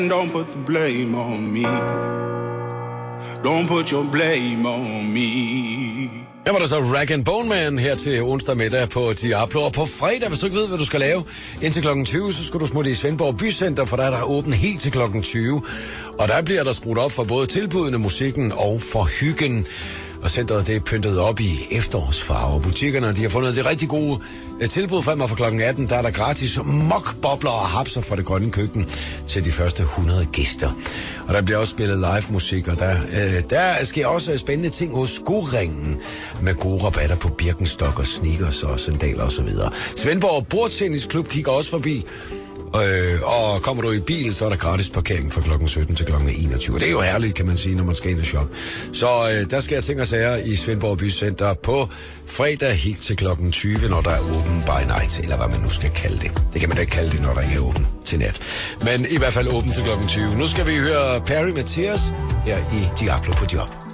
Don't put the blame on me. Don't put your blame on me. Her var der så Rag and Bone Man her til onsdag middag på Diablo. Og på fredag, hvis du ikke ved, hvad du skal lave, indtil klokken 20, så skal du smutte i Svendborg Bycenter, for der er der åbent helt til klokken 20. Og der bliver der skruet op for både tilbudene, musikken og for hyggen. Og centret det er pyntet op i efterårsfarver. Butikkerne de har fundet det rigtig gode tilbud frem, og fra klokken 18, der er der gratis mokbobler og hapser fra det grønne køkken til de første 100 gæster. Og der bliver også spillet live musik, og der sker også spændende ting hos Skoringen med gode rabatter på Birkenstock og sneakers og sandaler osv. Svendborg Bordtennisklub kigger også forbi. Og kommer du i bil, så er der gratis parkering fra klokken 17 til klokken 21. Det er jo herligt, kan man sige, når man skal ind og shoppe. Så der skal jeg ting og sager i Svendborg Bycenter på fredag helt til klokken 20, når der er åben by night, eller hvad man nu skal kalde det. Det kan man da ikke kalde det, når der ikke er åben til nat. Men i hvert fald åben til klokken 20. Nu skal vi høre Perry Mathias her i Diablo på Job.